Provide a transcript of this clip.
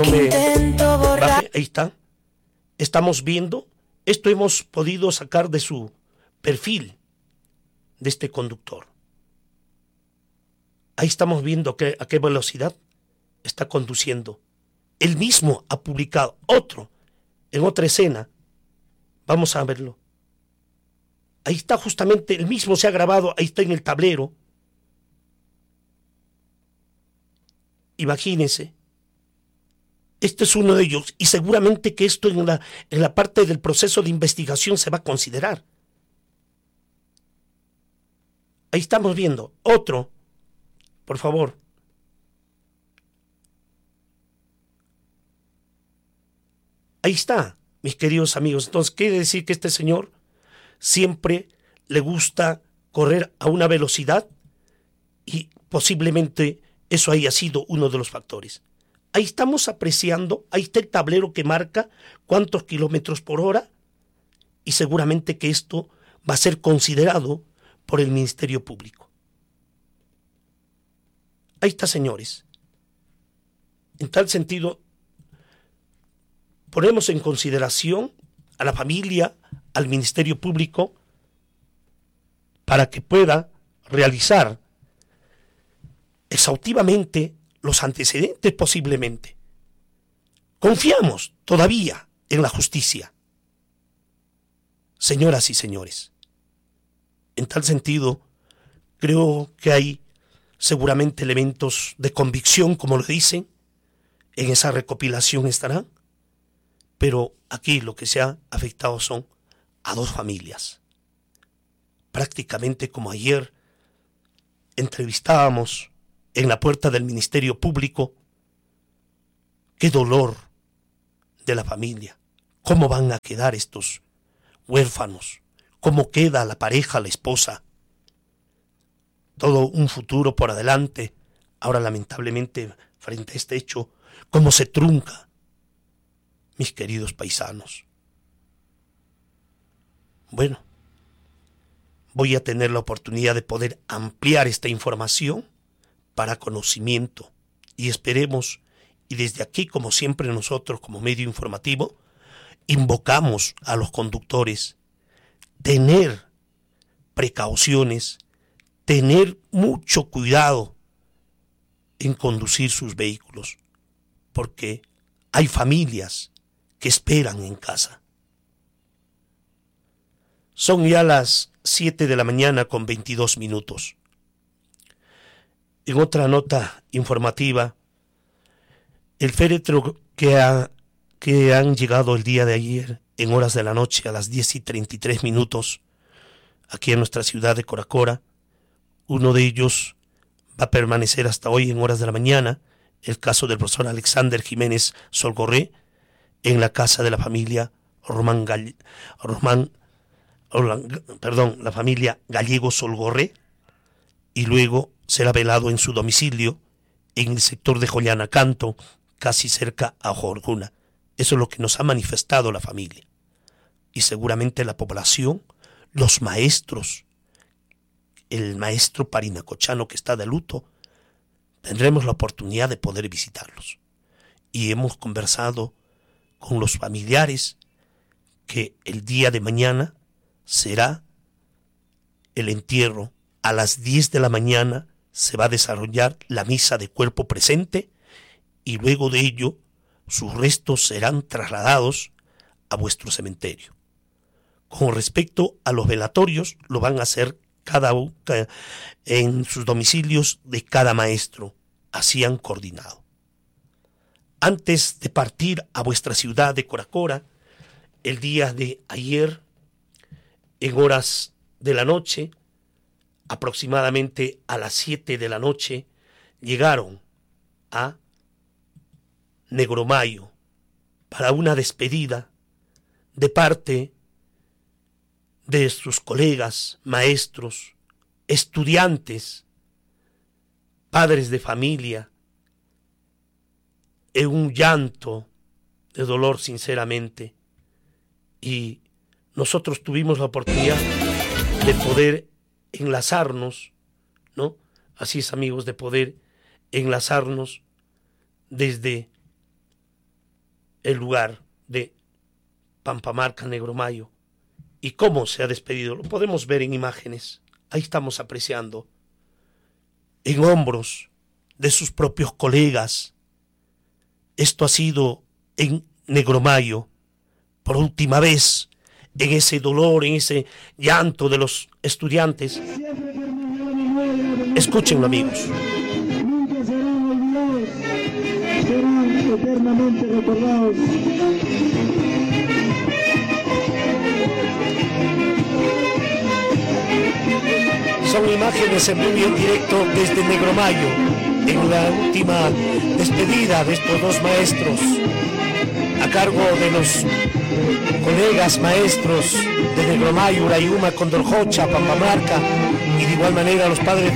me baje. Ahí está. Estamos viendo. Esto hemos podido sacar de su perfil de este conductor. Ahí estamos viendo a qué velocidad está conduciendo. Él mismo ha publicado otro en otra escena. Vamos a verlo. Ahí está justamente, el mismo se ha grabado, ahí está en el tablero. Imagínense. Este es uno de ellos y seguramente que esto en la parte del proceso de investigación se va a considerar. Ahí estamos viendo otro, por favor. Ahí está, mis queridos amigos. Entonces quiere decir que este señor siempre le gusta correr a una velocidad y posiblemente eso haya sido uno de los factores. Ahí estamos apreciando, ahí está el tablero que marca cuántos kilómetros por hora y seguramente que esto va a ser considerado por el Ministerio Público. Ahí está, señores. En tal sentido, ponemos en consideración a la familia, al Ministerio Público, para que pueda realizar exhaustivamente los antecedentes posiblemente. Confiamos todavía en la justicia. Señoras y señores, en tal sentido, creo que hay seguramente elementos de convicción, como lo dicen, en esa recopilación estarán, pero aquí lo que se ha afectado son a dos familias. Prácticamente como ayer entrevistábamos en la puerta del Ministerio Público, qué dolor de la familia, cómo van a quedar estos huérfanos, cómo queda la pareja, la esposa, todo un futuro por adelante. Ahora lamentablemente frente a este hecho, cómo se trunca, mis queridos paisanos. Bueno, voy a tener la oportunidad de poder ampliar esta información para conocimiento y esperemos, y desde aquí como siempre nosotros como medio informativo, invocamos a los conductores tener precauciones, tener mucho cuidado en conducir sus vehículos, porque hay familias que esperan en casa. Son ya las 7 de la mañana con 22 minutos. En otra nota informativa, el féretro que han llegado el día de ayer en horas de la noche a las 10:33 aquí en nuestra ciudad de Coracora, uno de ellos va a permanecer hasta hoy en horas de la mañana, el caso del profesor Alexander Jiménez Solgorré, en la casa de la familia la familia Gallego Solgorré, y luego será velado en su domicilio en el sector de Joyanacanto, casi cerca a Jorguna. Eso es lo que nos ha manifestado la familia. Y seguramente la población, los maestros, el maestro parinacochano que está de luto, tendremos la oportunidad de poder visitarlos. Y hemos conversado con los familiares que el día de mañana será el entierro. A las 10 de la mañana se va a desarrollar la misa de cuerpo presente y luego de ello sus restos serán trasladados a vuestro cementerio. Con respecto a los velatorios, lo van a hacer cada uno en sus domicilios de cada maestro. Así han coordinado. Antes de partir a vuestra ciudad de Coracora, el día de ayer, en horas de la noche, aproximadamente a las 7 de la noche, llegaron a Negromayo para una despedida de parte de sus colegas, maestros, estudiantes, padres de familia, en un llanto de dolor sinceramente. Y nosotros tuvimos la oportunidad de poder enlazarnos, ¿no? Así es, amigos, de poder enlazarnos desde el lugar de Pampamarca, Negromayo, y cómo se ha despedido. Lo podemos ver en imágenes. Ahí estamos apreciando, en hombros de sus propios colegas. Esto ha sido en Negromayo, por última vez, en ese dolor, en ese llanto de los estudiantes. Escúchenlo, amigos. Nunca serán olvidados, serán eternamente recordados. Son imágenes en vivo y en directo desde Negromayo, en la última despedida de estos dos maestros, a cargo de los colegas maestros de Negromayo, Urayuma, Condorjocha, Pampamarca, y de igual manera los padres